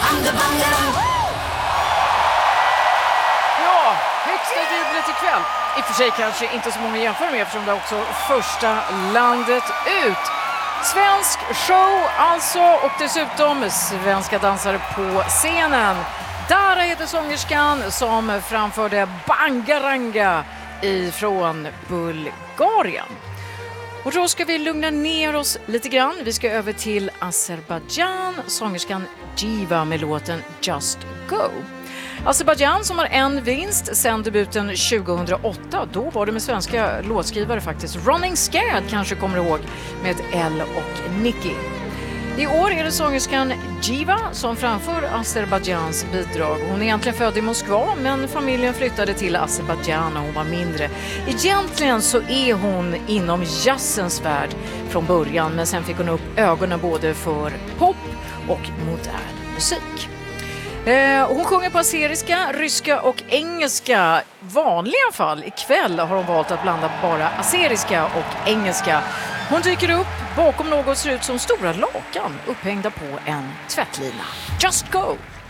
Ja, högsta jublet ikväll. I och för sig kanske inte så många jämför med eftersom det är också första landet ut. Svensk show alltså och dessutom svenska dansare på scenen. Dara heter sångerskan som framförde Bangaranga ifrån Bulgarien. Och då ska vi lugna ner oss lite grann. Vi ska över till Azerbaijan, sångerskan Giva med låten Just Go. Azerbaijan som har en vinst sedan debuten 2008. Då var det med svenska låtskrivare faktiskt. Running Scared kanske kommer ihåg med ett L och Nicky. I år är det sångerskan Giva som framför Azerbaiджans bidrag. Hon är egentligen född i Moskva men familjen flyttade till Azerbaijan när hon var mindre. Egentligen så är hon inom jazzens värld från början men sen fick hon upp ögonen både för pop och modern musik. Hon sjunger på azeriska, ryska och engelska. Vanliga fall ikväll har hon valt att blanda bara azeriska och engelska. Hon dyker upp bakom något ser ut som stora lakan upphängda på en tvättlina. Just Go!